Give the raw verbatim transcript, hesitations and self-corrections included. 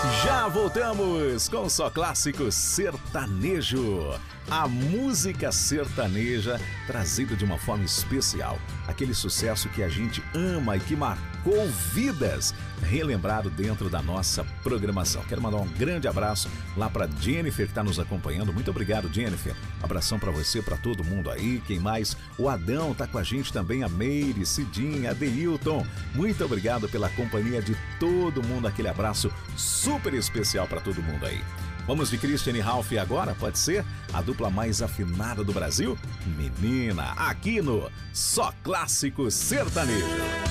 Já voltamos com Só Clássico Sertanejo. A música sertaneja trazida de uma forma especial. Aquele sucesso que a gente ama e que marcou vidas, relembrado dentro da nossa programação. Quero mandar um grande abraço lá para Jennifer, que está nos acompanhando. Muito obrigado, Jennifer. Abração para você, para todo mundo aí. Quem mais? O Adão tá com a gente também, a Meire, Cidinha, Adeilton. Muito obrigado pela companhia de todo mundo. Aquele abraço super especial para todo mundo aí. Vamos de Christian e Ralph agora, pode ser? A dupla mais afinada do Brasil? Menina, aqui no Só Clássico Sertanejo.